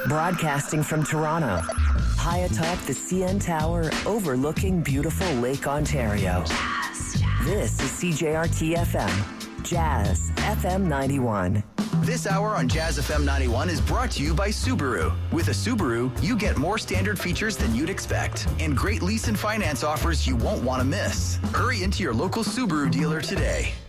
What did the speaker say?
Broadcasting from Toronto, high atop the CN Tower overlooking beautiful Lake Ontario. This is CJRT FM, Jazz FM 91. This hour on Jazz FM 91 is brought to you by Subaru. With a Subaru, you get more standard features than you'd expect and great lease and finance offers you won't want to miss. Hurry into your local Subaru dealer today.